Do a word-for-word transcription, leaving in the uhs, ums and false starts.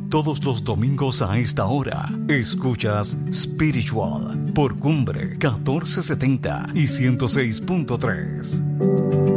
Todos los domingos a esta hora, escuchas Spiritual por Cumbre catorce setenta y ciento seis punto tres.